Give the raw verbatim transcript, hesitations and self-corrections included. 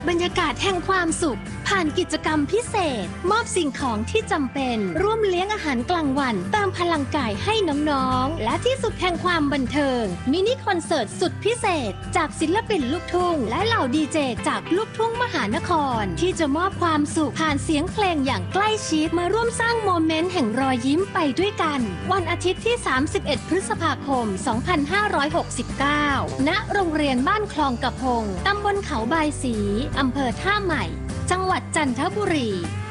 บรรยากาศแห่งความสุขผ่านกิจกรรมพิเศษมอบสิ่งของที่จำเป็นร่วมเลี้ยงอาหารกลางวันเติมพลังกายให้น้องๆและที่สุดแห่งความบันเทิงมินิคอนเสิร์ตสุดพิเศษจากศิลปินลูกทุ่งและเหล่าดีเจจากลูกทุ่งมหานครที่จะมอบความสุขผ่านเสียงเพลงอย่างใกล้ชิดมาร่วมสร้างโมเมนต์แห่งรอยยิ้มไปด้วยกันวันอาทิตย์ที่สามสิบเอ็ดพฤษภาคมสองพันห้าร้อยหกสิบเก้าณโรงเรียนบ้านคลองกระพงตำบลเขาบายศรีอำเภอท่าใหม่จังหวัดจันทบุรี